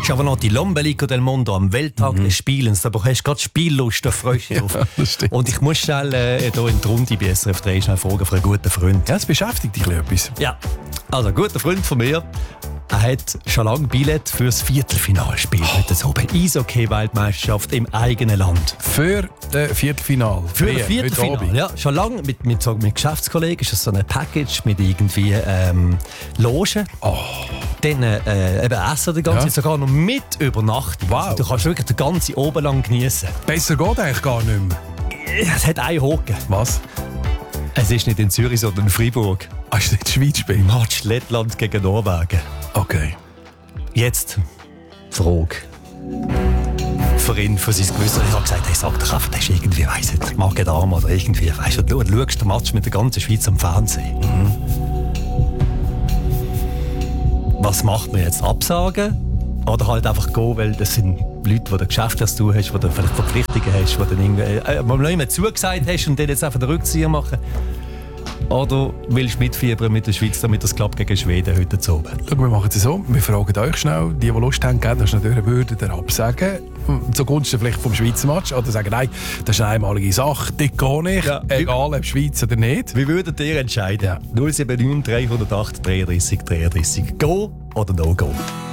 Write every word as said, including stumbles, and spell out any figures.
Giovanotti Lombelico del Mondo am Welttag mhm. des Spielens. Da hast du gerade Spiellust, da freust du dich drauf. Ja, und ich muss schnell äh, hier in die Runde bei S R F drei schnell fragen für einen guten Freund. Ja, es beschäftigt dich etwas. Ja, also ein guter Freund von mir, er hat schon lange Billett für das Viertelfinalspiel oh. heute oben. Eishockey-Weltmeisterschaft im eigenen Land. Für das Viertelfinal? Für das Viertelfinal, ja. Schon lange mit, mit, so, mit Geschäftskollegen ist das so ein Package mit irgendwie ähm, Logen. Oh. Dann äh, eben Essen die ganze Zeit, ja. sogar noch mit Übernachtung. Wow. Also, du kannst wirklich den ganzen Oben lang genießen. Besser geht eigentlich gar nicht mehr. Es hat einen Haken. Was? Es ist nicht in Zürich, sondern in Freiburg. Ah, ist das nicht Schweiz-Spiel? Match Lettland gegen Norwegen. Okay. Jetzt Frage. Für ihn, für sein Gewissen. Ich habe gesagt, hey, sag doch einfach, das ist irgendwie, weiss nicht, Magen-Darm oder irgendwie. Weißt du, du schaust den Match mit der ganzen Schweiz am Fernsehen. Mhm. Was macht man jetzt? Absagen? Oder halt einfach gehen, weil das sind Leute, die du geschäftlich zu hast, die du vielleicht Verpflichtungen hast, die du irgendwie, äh, mal nicht mehr zugesagt hast und dann jetzt einfach den Rückzieher machen? Oder willst du mitfiebern mit der Schweiz, damit das klappt gegen Schweden heute zu oben? Schau, wir machen es so. Wir fragen euch schnell, die, die Lust haben, gerne natürlich würden ihr absagen. Zugunsten vielleicht vom Schweizer Match. Oder sagen, nein, das ist eine einmalige Sache, das geht nicht. Ja. Egal, ob Schweiz oder nicht. Wie würdet ihr entscheiden? Ja. null sieben neun drei null acht dreiunddreißig dreiunddreißig. Go oder no go?